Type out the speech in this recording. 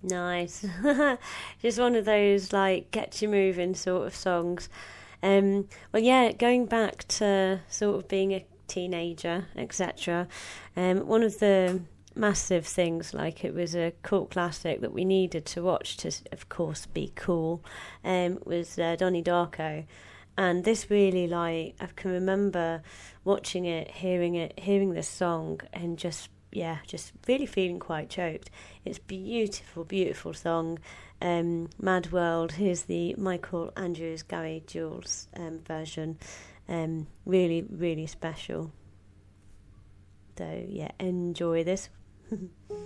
Nice. Just one of those like get you moving sort of songs. Well, yeah, going back to sort of being a teenager, etc. One of the massive things, like it was a cult classic that we needed to watch to, of course, be cool, was Donnie Darko. And this really, like, I can remember watching it, hearing this song, and just, yeah, just really feeling quite choked. It's beautiful, beautiful song. Mad World, here's the Michael Andrews, Gary Jules version. Really, really special. So, yeah, enjoy this.